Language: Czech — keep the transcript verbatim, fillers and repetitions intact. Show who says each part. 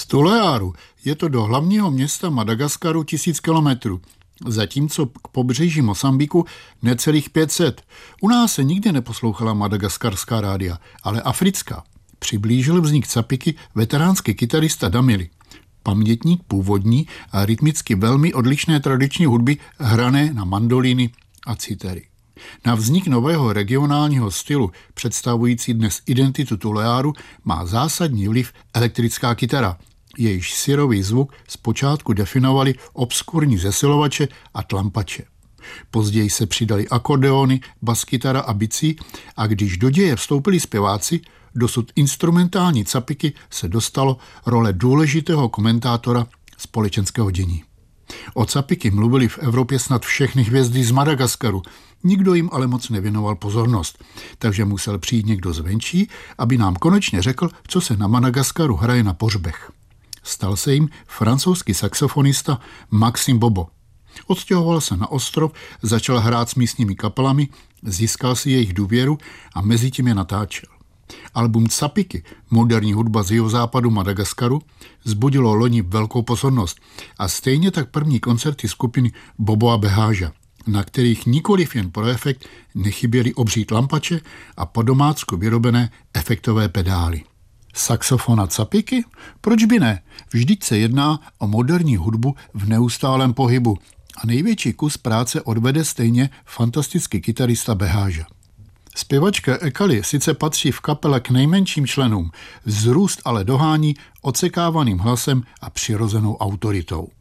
Speaker 1: Tuleáru je to do hlavního města Madagaskaru tisíc kilometrů, zatímco k pobřeží Mosambiku necelých pět set. U nás se nikdy neposlouchala madagaskarská rádia, ale africká. Přiblížil vznik capiky veteránský kytarista Damili, pamětník původní a rytmicky velmi odlišné tradiční hudby hrané na mandolíny a citery. Na vznik nového regionálního stylu, představující dnes identitu Tuleáru, má zásadní vliv elektrická kytara, jejíž syrový zvuk zpočátku definovali obskurní zesilovače a tlampače. Později se přidali akordeony, baskytara a bicí a když do děje vstoupili zpěváci, dosud instrumentální capiky se dostalo role důležitého komentátora společenského dění. O capiky mluvili v Evropě snad všechny hvězdy z Madagaskaru, nikdo jim ale moc nevěnoval pozornost, takže musel přijít někdo zvenčí, aby nám konečně řekl, co se na Madagaskaru hraje na pohřbech. Stal se jim francouzský saxofonista Maxime Bobo. Odstěhoval se na ostrov, začal hrát s místními kapelami, získal si jejich důvěru a mezitím je natáčel. Album Capiky, moderní hudba z jihozápadu Madagaskaru, vzbudilo loni velkou pozornost a stejně tak první koncerty skupiny Bobo a Beháža, na kterých nikoliv jen pro efekt nechyběly obří tlampače a po domácku vyrobené efektové pedály. Saxofon a capiky? Proč by ne? Vždyť se jedná o moderní hudbu v neustálém pohybu a největší kus práce odvede stejně fantastický kytarista Beháža. Zpěvačka Ekali sice patří v kapele k nejmenším členům, vzrůst ale dohání odsekávaným hlasem a přirozenou autoritou.